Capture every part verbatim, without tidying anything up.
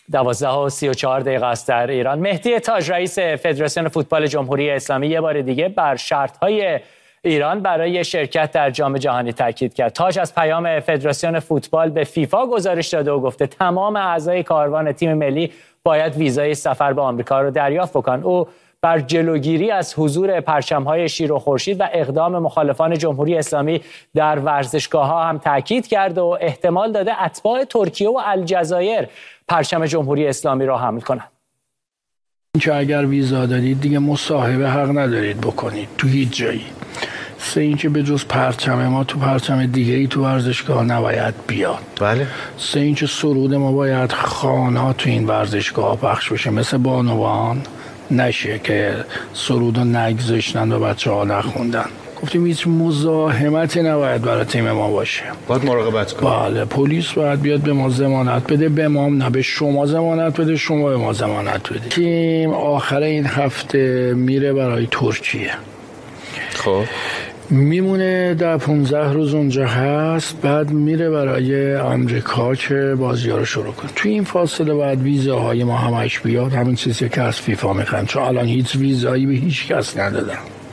دوازده و سی و چهار دقیقه است در ایران. مهدی تاج رئیس فدراسیون فوتبال جمهوری اسلامی یه بار دیگه بر شرط‌های ایران برای شرکت در جام جهانی تاکید کرد. تاج از پیام فدراسیون فوتبال به فیفا گزارش داده و گفته تمام اعضای کاروان تیم ملی باید ویزای سفر به آمریکا رو دریافت بکنن. او بر جلوگیری از حضور پرچم‌های شیر و خورشید و اقدام مخالفان جمهوری اسلامی در ورزشگاه‌ها هم تاکید کرد و احتمال داده اتباع ترکیه و الجزایر پرچم جمهوری اسلامی را حمل کنند. که اگر ویزا دارید دیگه مصاحبه حق ندارید بکنید تو هیچ جایی. سه اینکه به جز پرچم ما تو پرچم دیگه ای تو ورزشگاه نباید بیاد. بله. سه اینکه سرود ما باید خانها تو این ورزشگاه پخش بشه، مثل بانوان نشه که سرود رو نگذاشتن و بچه ها نخوندن. گفتیم هیچ مزاحمتی نباید برای تیم ما باشه. باید مراقبت کنیم. بله، پلیس باید بیاد به ما ضمانت بده، به ما نه به شما ضمانت بده، شما به ما ضمانت بده. تیم آخر این هفته میره برای ترکیه. خب میمونه در پانزده روز اونجا هست، بعد میره برای آمریکا که بازی‌ها رو شروع کنه. توی این فاصله باید ویزاهای ما همش بیاد، همین چیزی که از فیفا میخوان، چون الان هیچ ویزایی به هیچ کس ندادن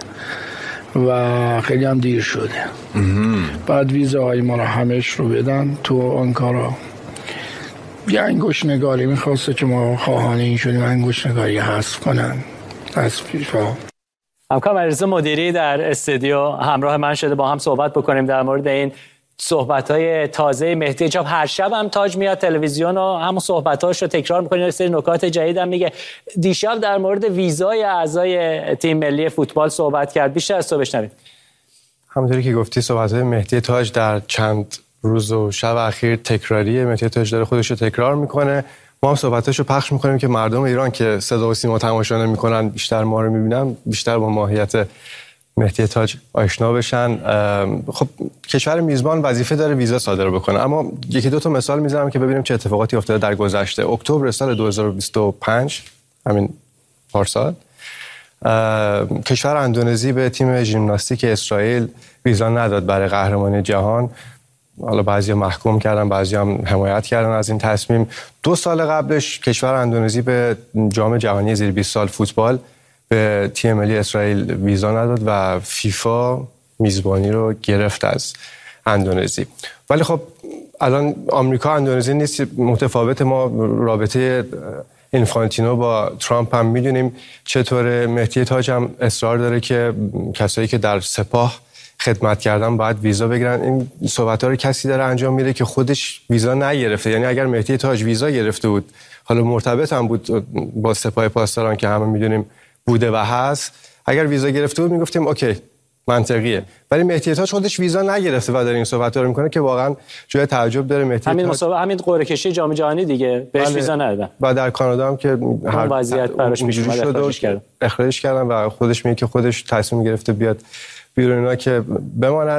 و خیلی هم دیر شده. بعد ویزاهای ما رو همش رو بدن تو آنکارا. یه انگشت نگاری میخواسته که ما خواهان این شدیم انگشت نگاری حذف کنن از فیفا. همکارم علیرضا مدیری در استودیو همراه من شده، با هم صحبت بکنیم در مورد این صحبت‌های تازه مهدی تاج. هر شب هم تاج میاد تلویزیون و همون صحبت‌هاش رو تکرار می‌کنه، یه سری نکات جدید هم میگه. دیشب در مورد ویزای اعضای تیم ملی فوتبال صحبت کرد، بیشتر از تو بشنویم. همونطوری که گفتی صحبت‌های مهدی تاج در چند روز و شب اخیر تکراریه. مهدی تاج داره خودش رو تکرار می‌کنه، ما هم صحبتاشو پخش میکنیم که مردم ایران که صدا و سیما تماشا نمیکنن بیشتر ما رو میبینن، بیشتر با ماهیت مهدی تاج آشنا بشن. خب کشور میزبان وظیفه داره ویزا صادر بکنه، اما یکی دو تا مثال میزنم که ببینیم چه اتفاقاتی افتاده در گذشته. اکتبر سال دو هزار و بیست و پنج، همین پارسال، کشور اندونزی به تیم ژیمناستیک اسرائیل ویزا نداد برای قهرمانی جهان. حالا بعضی محکوم کردن، بعضی هم حمایت کردن از این تصمیم. دو سال قبلش کشور اندونزی به جام جهانی زیر بیست سال فوتبال به تیم ملی اسرائیل ویزا نداد و فیفا میزبانی رو گرفت از اندونزی. ولی خب الان آمریکا اندونزی نیست، متفاوت. ما رابطه اینفانتینو با ترامپ هم میدونیم چطوره. مهدی تاج هم اصرار داره که کسایی که در سپاه خدمت کردن باید ویزا بگیرن. این صحبت‌ها رو کسی داره انجام میده که خودش ویزا نگرفته. یعنی اگر مهدی تاج ویزا گرفته بود، حالا مرتبط هم بود با سپاه پاسداران که همه میدونیم بوده و هست، اگر ویزا گرفته بود میگفتیم اوکی منطقیه. ولی مهدی تاج خودش ویزا نگرفته و داره این صحبت‌ها رو میکنه که واقعا جای تعجب داره. مهدی همین تاج مسابقه، همین قرعه کشی جام جهانی دیگه بهش بله. ویزا ندادن و در کانادا هم که هر وضعیت براش پیش اومد اخراجش کردن. اخراجش کردن و خودش میگه که خودش تصمیم گرفته بیاد بیرون، اینا که بماند.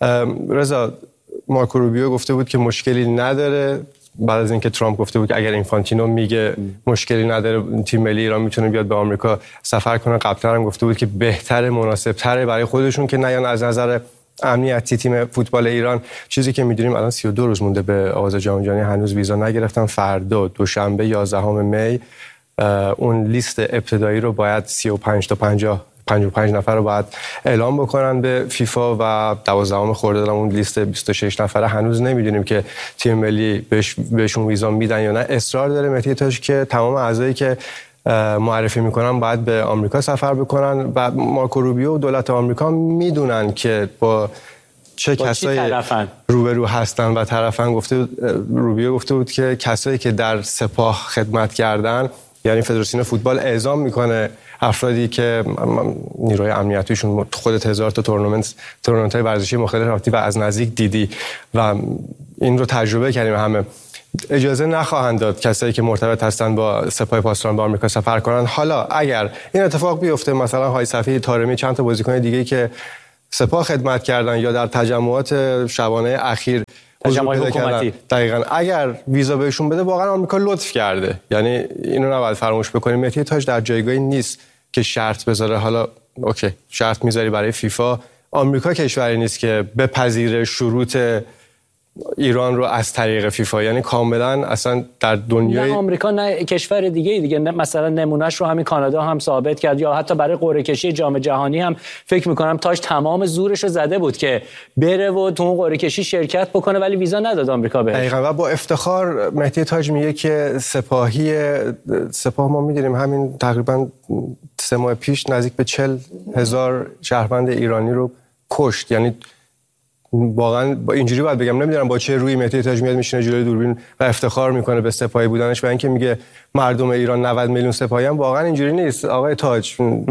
رضا، مارکو روبیو گفته بود که مشکلی نداره بعد از اینکه ترامپ گفته بود که اگر اینفانتینو میگه مشکلی نداره تیم ملی ایران میتونه بیاد به آمریکا سفر کنه. قبلا هم گفته بود که بهتره، مناسب‌تره برای خودشون که نیان از نظر امنیتی تیم فوتبال ایران. چیزی که میدونیم الان سی و دو روز مونده به آغاز جام جهانی، هنوز ویزا نگرفتن. فردا دوشنبه یازدهم می اون لیست ابتدایی رو باید سی و پنج تا پنجاه پنجاه و پنج نفر رو باید اعلام بکنن به فیفا و دوازدهم خرداد اون لیست بیست و شش نفره هنوز نمیدونیم که تیم ملی بهش بهشون ویزا میدن یا نه. اصرار داره مهدی تاج که تمام اعضایی که معرفی میکنن باید به آمریکا سفر بکنن و مارکو روبیو و دولت آمریکا میدونن که با چه با کسایی روبرو هستن و طرفن. گفته روبیو گفته بود که کسایی که در سپاه خدمت کردن، یعنی فدراسیون فوتبال اعزام میکنه افرادی که نیروی امنیتیشون، خودت هزار تا تورنمنت تورنمنت‌های ورزشی مختلف رفتی و از نزدیک دیدی و این رو تجربه کردیم همه، اجازه نخواهند داد کسایی که مرتبط هستن با سپاه پاسداران با آمریکا سفر کنن. حالا اگر این اتفاق بیفته، مثلا های صفی طارمی، چند تا بازیکن دیگه که سپاه خدمت کردن یا در تجمعات شبانه اخیر تجمعات حکومتی، دقیقاً اگر ویزا بهشون بده، واقعا آمریکا لطف کرده. یعنی اینو نباید فراموش بکنیم. مهدی تاج در جایگاهی نیست که شرط بذاره. حالا اوکی شرط میذاری برای فیفا، آمریکا کشوری نیست که بپذیره شروط ایران رو از طریق فیفا، یعنی کاملا اصلا در دنیای نه آمریکا نه کشور دیگه دیگه مثلا نمونهش رو همین کانادا هم ثابت کرد، یا حتی برای قرعه کشی جام جهانی هم فکر میکنم تاج تمام زورش رو زده بود که بره و تو اون قرعه کشی شرکت بکنه، ولی ویزا نداد آمریکا بهش. دقیقاً. و با افتخار مهدی تاج میگه که سپاهی سپاه ما میدونیم همین تقریبا سه ماه پیش نزدیک به چهل هزار شهروند ایرانی رو کشت. یعنی واقعا با اینجوری باید بگم، نمیدونم با چه روی مهدی تاج میاد میشینه جلوی دوربین و افتخار میکنه به سپاهی بودنش و اینکه میگه مردم ایران نود میلیون سپاهی هم. واقعا اینجوری نیست آقای تاج،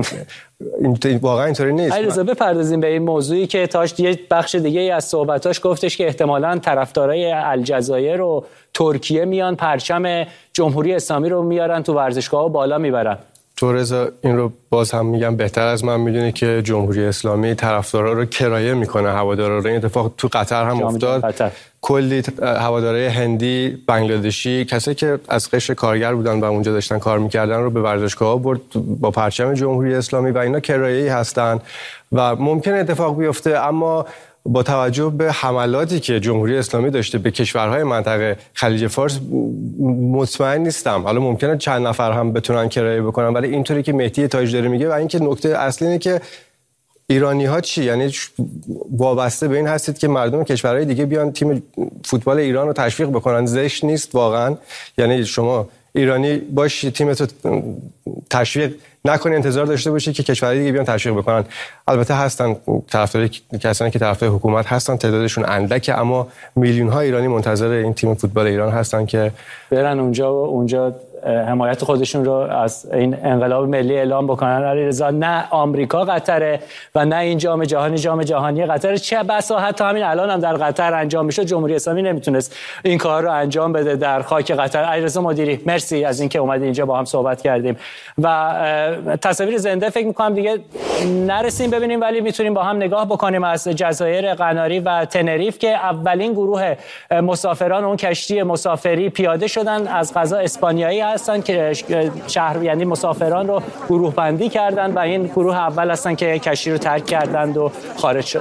این واقعا اینطوری نیست. علیرضا بپردازیم به این موضوعی که تاج یه بخش دیگه از صحبتاش گفتش که احتمالاً طرفدارای الجزایر و ترکیه میان پرچم جمهوری اسلامی رو میارن تو ورزشگاه‌ها بالا میبرن. تو رضا این رو باز هم میگم بهتر از من میدونی که جمهوری اسلامی طرفدارا رو کرایه میکنه، هوادارا رو. این اتفاق تو قطر هم افتاد. قطر. کلی هوادارای هندی، بنگلادشی، کسایی که از قشر کارگر بودن و اونجا داشتن کار میکردن رو به ورزشگاه‌ها برد با پرچم جمهوری اسلامی و اینا کرایه‌ای هستن و ممکن اتفاق بیفته. اما با توجه به حملاتی که جمهوری اسلامی داشته به کشورهای منطقه خلیج فارس مطمئن نیستم. حالا ممکنه چند نفر هم بتونن کرایه بکنن، ولی اینطوری که مهدی تاج داره میگه و اینکه نکته اصلی اینه که ایرانی ها چی، یعنی وابسته به این هستید که مردم کشورهای دیگه بیان تیم فوتبال ایران رو تشویق بکنن. زشت نیست واقعا؟ یعنی شما ایرانی باشی تیمت رو تشویق نکنی، انتظار داشته باشی که کشورهای دیگه بیان تشویق بکنن. البته هستن طرفدار کسانی که طرفدار حکومت هستن، تعدادشون اندکه، اما میلیون ها ایرانی منتظر این تیم فوتبال ایران هستن که برن اونجا و اونجا حمایت خودشون رو از این انقلاب ملی اعلام بکنن. علیرضا نه آمریکا قطره و نه این جام جهانی جام جهانی قطر، چه بسا حتی همین الان هم در قطر انجام میشه، جمهوری اسلامی نمیتونست این کار رو انجام بده در خاک قطر. علیرضا مدیری مرسی از اینکه اومدید اینجا با هم صحبت کردیم و تصاویر زنده فکر می‌کنم دیگه نرسیم ببینیم، ولی میتونیم با هم نگاه بکنیم از جزایر قناری و تنریف که اولین گروه مسافران اون کشتی مسافری پیاده شدن از قضا اسپانیایی هستن که شهر یعنی مسافران رو گروه بندی کردن و این گروه اول هستن که کشتی رو ترک کردند و خارج شدن.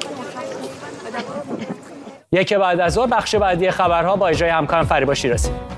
یک بعد از ظهر بخش بعدی خبرها با اجرای همکارم فریبا شیرازی.